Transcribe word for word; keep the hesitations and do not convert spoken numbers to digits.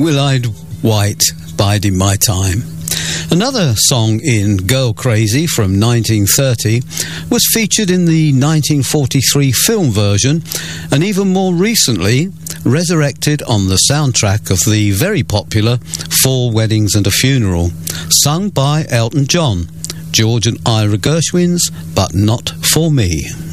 Blue-Eyed White, Biding My Time. Another song in Girl Crazy from nineteen thirty was featured in the nineteen forty-three film version, and even more recently resurrected on the soundtrack of the very popular Four Weddings and a Funeral, sung by Elton John, George and Ira Gershwin's But Not For Me.